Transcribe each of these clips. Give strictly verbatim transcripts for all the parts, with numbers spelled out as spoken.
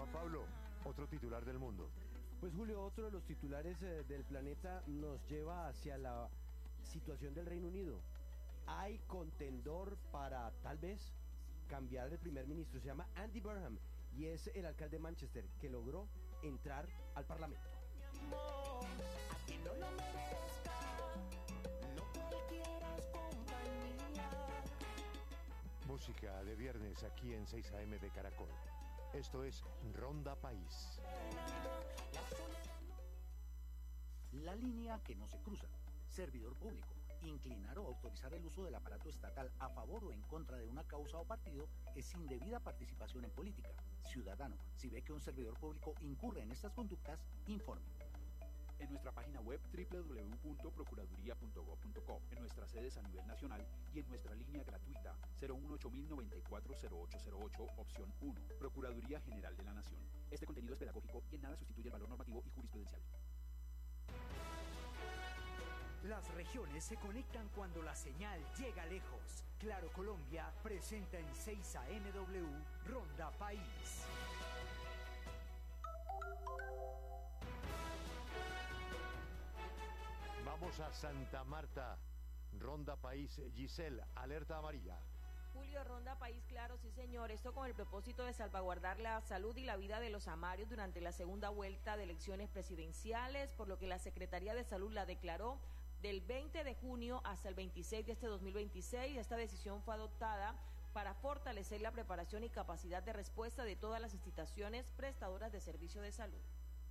Juan Pablo, otro titular del mundo. Pues Julio, otro de los titulares eh, del planeta nos lleva hacia la situación del Reino Unido. Hay contendor para, tal vez, cambiar el primer ministro. Se llama Andy Burnham y es el alcalde de Manchester que logró entrar al Parlamento. Música de viernes aquí en seis a eme de Caracol. Esto es Ronda País. La línea que no se cruza. Servidor público. Inclinar o autorizar el uso del aparato estatal a favor o en contra de una causa o partido es indebida participación en política. Ciudadano, si ve que un servidor público incurre en estas conductas, informe. En nuestra página web doble u doble u doble u punto procuraduría punto gob punto co, en nuestras sedes a nivel nacional y en nuestra línea gratuita cero uno ocho mil noventa y cuatro cero ocho cero ocho, opción uno. Procuraduría General de la Nación. Este contenido es pedagógico y en nada sustituye el valor normativo y jurisprudencial. Las regiones se conectan cuando la señal llega lejos. Claro Colombia presenta en seis a eme W Ronda País. Vamos a Santa Marta. Ronda País, Giselle, alerta amarilla. Julio, Ronda País Claro, sí señor, esto con el propósito de salvaguardar la salud y la vida de los amarios durante la segunda vuelta de elecciones presidenciales, por lo que la Secretaría de Salud la declaró del veinte de junio hasta el veintiséis de este dos mil veintiséis. Esta decisión fue adoptada para fortalecer la preparación y capacidad de respuesta de todas las instituciones prestadoras de servicio de salud.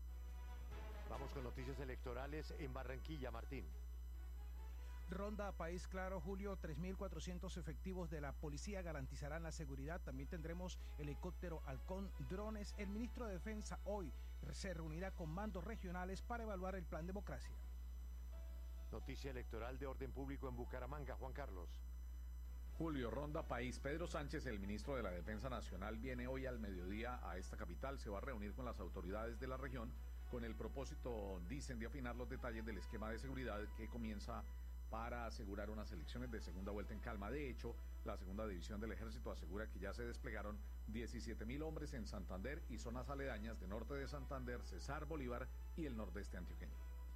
Vamos con noticias electorales en Barranquilla, Martín. Ronda País Claro, Julio, tres mil cuatrocientos efectivos de la policía garantizarán la seguridad. También tendremos helicóptero Halcón, drones. El ministro de Defensa hoy se reunirá con mandos regionales para evaluar el plan Democracia. Noticia electoral de orden público en Bucaramanga, Juan Carlos. Julio, Ronda País. Pedro Sánchez, el ministro de la Defensa Nacional, viene hoy al mediodía a esta capital. Se va a reunir con las autoridades de la región con el propósito, dicen, de afinar los detalles del esquema de seguridad que comienza para asegurar unas elecciones de segunda vuelta en calma. De hecho, la segunda división del ejército asegura que ya se desplegaron diecisiete mil hombres en Santander y zonas aledañas de norte de Santander, Cesar Bolívar y el nordeste antioqueño.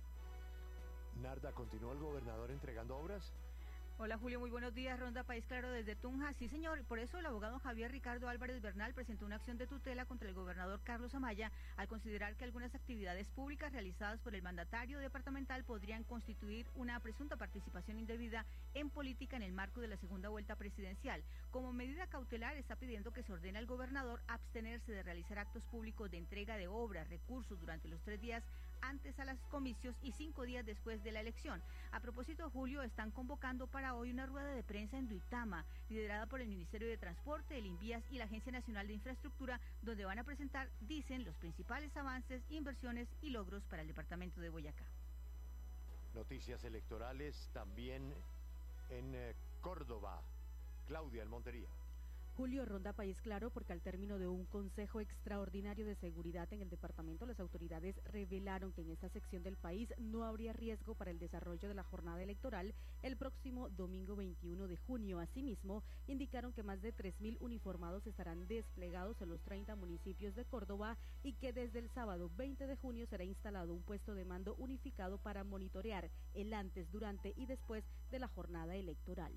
Narda, ¿continúa el gobernador entregando obras? Hola Julio, muy buenos días. Ronda País Claro desde Tunja. Sí señor, por eso el abogado Javier Ricardo Álvarez Bernal presentó una acción de tutela contra el gobernador Carlos Amaya al considerar que algunas actividades públicas realizadas por el mandatario departamental podrían constituir una presunta participación indebida en política en el marco de la segunda vuelta presidencial. Como medida cautelar está pidiendo que se ordene al gobernador abstenerse de realizar actos públicos de entrega de obras, recursos durante los tres días antes a los comicios y cinco días después de la elección. A propósito, Julio, están convocando para hoy una rueda de prensa en Duitama, liderada por el Ministerio de Transporte, el INVIAS y la Agencia Nacional de Infraestructura, donde van a presentar, dicen, los principales avances, inversiones y logros para el departamento de Boyacá. Noticias electorales también en eh, Córdoba. Claudia, en Montería. Julio, Ronda País Claro, porque al término de un consejo extraordinario de seguridad en el departamento, las autoridades revelaron que en esta sección del país no habría riesgo para el desarrollo de la jornada electoral el próximo domingo veintiuno de junio. Asimismo, indicaron que más de tres mil uniformados estarán desplegados en los treinta municipios de Córdoba y que desde el sábado veinte de junio será instalado un puesto de mando unificado para monitorear el antes, durante y después de la jornada electoral.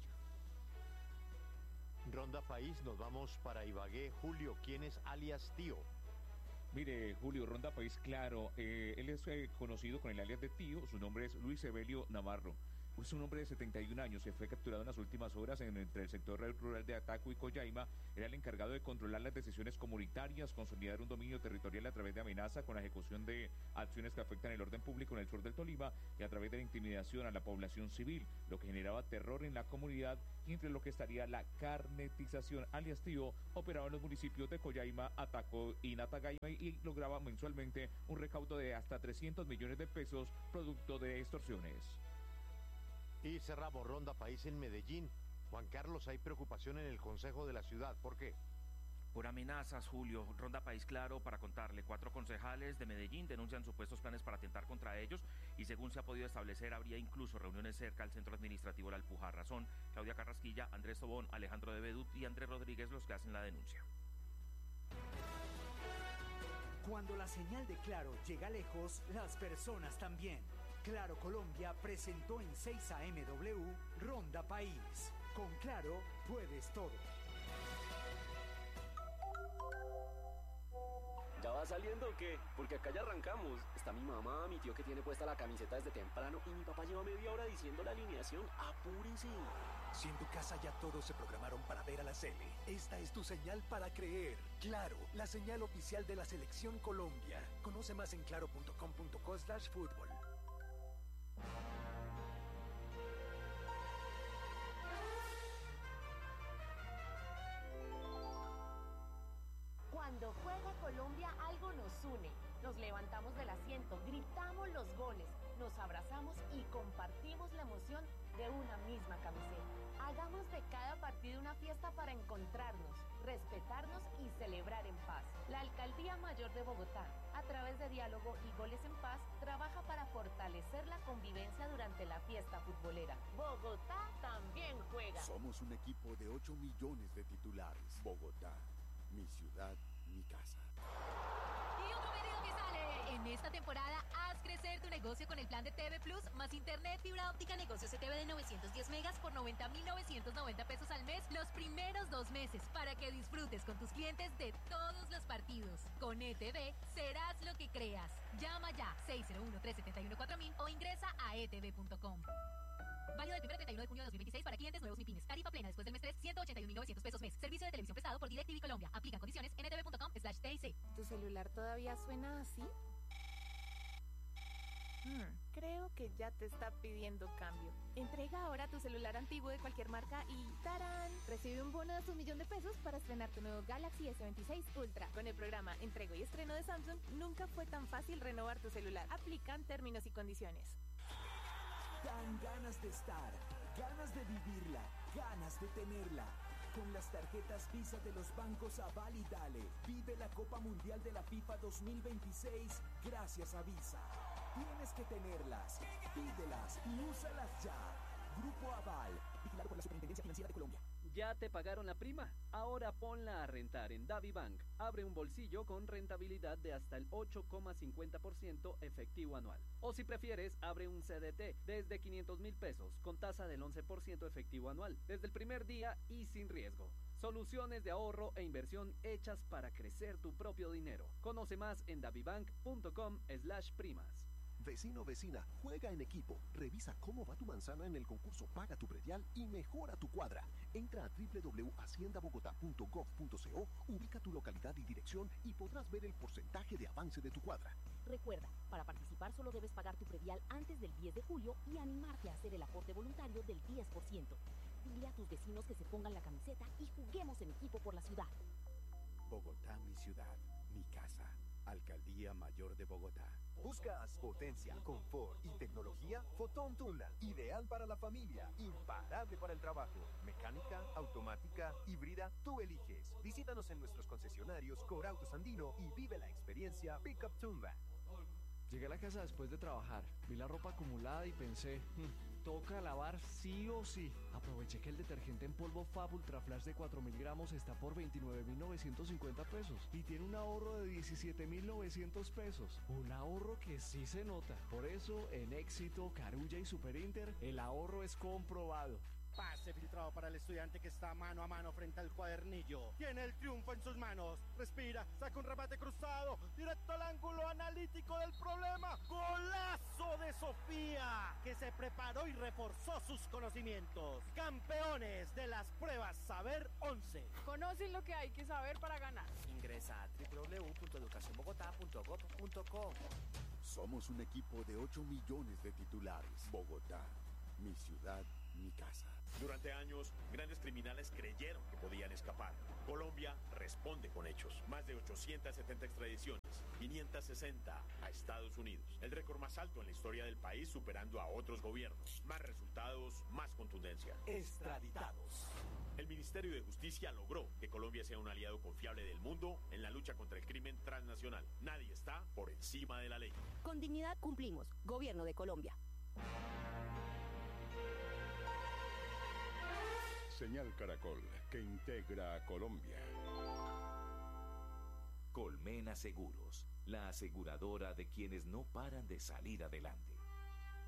Ronda País, nos vamos para Ibagué. Julio, ¿quién es alias Tío? Mire, Julio, Ronda País Claro, eh, él es eh, conocido con el alias de Tío, su nombre es Luis Evelio Navarro. Es un hombre de setenta y un años, se fue capturado en las últimas horas en, entre el sector rural de Ataco y Coyaima. Era el encargado de controlar las decisiones comunitarias, consolidar un dominio territorial a través de amenaza con la ejecución de acciones que afectan el orden público en el sur del Tolima y a través de la intimidación a la población civil, lo que generaba terror en la comunidad y entre lo que estaría la carnetización. Alias Tío operaba en los municipios de Coyaima, Ataco y Natagaima y lograba mensualmente un recaudo de hasta trescientos millones de pesos producto de extorsiones. Y cerramos Ronda País en Medellín. Juan Carlos, hay preocupación en el Consejo de la Ciudad. ¿Por qué? Por amenazas, Julio. Ronda País Claro para contarle. Cuatro concejales de Medellín denuncian supuestos planes para atentar contra ellos y según se ha podido establecer habría incluso reuniones cerca al centro administrativo La Alpujarra. Son Claudia Carrasquilla, Andrés Tobón, Alejandro de Bedut y Andrés Rodríguez los que hacen la denuncia. Cuando la señal de Claro llega lejos, las personas también. Claro Colombia presentó en seis A M W Ronda País. Con Claro puedes todo. ¿Ya va saliendo o qué? Porque acá ya arrancamos. Está mi mamá, mi tío que tiene puesta la camiseta desde temprano y mi papá lleva media hora diciendo la alineación. ¡Apúrense! Si en tu casa ya todos se programaron para ver a la Sele, esta es tu señal para creer. Claro, la señal oficial de la Selección Colombia. Conoce más en claro punto com punto co slash fútbol. Cuando juega Colombia, algo nos une. Nos levantamos del asiento, gritamos los goles, nos abrazamos y compartimos la emoción de una misma camiseta. Hagamos de cada partido una fiesta para encontrarnos, respetarnos y celebrar en paz. La Alcaldía Mayor de Bogotá, a través de diálogo y goles en paz, trabaja para fortalecer la convivencia durante la fiesta futbolera. Bogotá también juega. Somos un equipo de ocho millones de titulares. Bogotá, mi ciudad, mi casa. Y otro pedido que sale. En esta temporada, haz crecer tu negocio con el plan de T V Plus más internet fibra óptica negocio C T V de novecientos diez megas por noventa mil novecientos noventa pesos al mes los primeros dos meses para que disfrutes con tus clientes de todos los partidos. Con E T V serás lo que creas. Llama ya seis cero uno, tres siete uno, cuatro mil o ingresa a e t v punto com. Válido del primero al treinta y uno de junio de dos mil veintiséis para clientes nuevos MIPYMES. Tarifa plena después del mes tres, ciento ochenta y un mil novecientos pesos mes. Servicio de televisión prestado por DirecTV Colombia. Aplican condiciones en e t v punto com slash t i c. ¿Tu celular todavía suena así? Hmm, creo que ya te está pidiendo cambio. Entrega ahora tu celular antiguo de cualquier marca y ¡tarán! Recibe un bono de un millón de pesos para estrenar tu nuevo Galaxy S veintiséis Ultra. Con el programa Entrego y Estreno de Samsung, nunca fue tan fácil renovar tu celular. Aplican términos y condiciones. Dan ganas de estar, ganas de vivirla, ganas de tenerla. Con las tarjetas Visa de los bancos Aval y Dale, vive la Copa Mundial de la FIFA dos mil veintiséis gracias a Visa. Tienes que tenerlas, pídelas y úsalas ya. Grupo Aval, vigilado por la Superintendencia Financiera de Colombia. ¿Ya te pagaron la prima? Ahora ponla a rentar en DaviBank. Abre un bolsillo con rentabilidad de hasta el ocho coma cincuenta por ciento efectivo anual. O si prefieres, abre un C D T desde quinientos mil pesos con tasa del once por ciento efectivo anual, desde el primer día y sin riesgo. Soluciones de ahorro e inversión hechas para crecer tu propio dinero. Conoce más en davibank punto com slash primas. Vecino, vecina, juega en equipo. Revisa cómo va tu manzana en el concurso Paga tu Predial y mejora tu cuadra. Entra a doble u doble u doble u punto hacienda bogotá punto gov punto co, ubica tu localidad y dirección y podrás ver el porcentaje de avance de tu cuadra. Recuerda, para participar solo debes pagar tu predial antes del diez de julio y animarte a hacer el aporte voluntario del diez por ciento. Dile a tus vecinos que se pongan la camiseta y juguemos en equipo por la ciudad. Bogotá, mi ciudad, mi casa. Alcaldía Mayor de Bogotá. ¿Buscas potencia, confort y tecnología? Fotón Tundra, ideal para la familia, imparable para el trabajo. Mecánica, automática, híbrida, tú eliges. Visítanos en nuestros concesionarios Corautos Andino y vive la experiencia Pickup Tundra. Llegué a la casa después de trabajar, vi la ropa acumulada y pensé, hm, toca lavar sí o sí. Aproveché que el detergente en polvo Fab Ultra Flash de cuatro mil gramos está por veintinueve mil novecientos cincuenta pesos y tiene un ahorro de diecisiete mil novecientos pesos. Un ahorro que sí se nota. Por eso, en Éxito, Carulla y Super Inter, el ahorro es comprobado. Pase filtrado para el estudiante que está mano a mano frente al cuadernillo. Tiene el triunfo en sus manos. Respira, saca un remate cruzado, directo al ángulo analítico del problema. ¡Golazo de Sofía! Que se preparó y reforzó sus conocimientos. Campeones de las pruebas Saber once. Conocen lo que hay que saber para ganar. Ingresa a doble u doble u doble u punto educación bogotá punto gov punto co. Somos un equipo de ocho millones de titulares. Bogotá, mi ciudad, mi casa. Durante años, grandes criminales creyeron que podían escapar. Colombia responde con hechos. Más de ochocientas setenta extradiciones, quinientas sesenta a Estados Unidos. El récord más alto en la historia del país, superando a otros gobiernos. Más resultados, más contundencia. Extraditados. El Ministerio de Justicia logró que Colombia sea un aliado confiable del mundo en la lucha contra el crimen transnacional. Nadie está por encima de la ley. Con dignidad cumplimos. Gobierno de Colombia. Señal Caracol, que integra a Colombia. Colmena Seguros, la aseguradora de quienes no paran de salir adelante.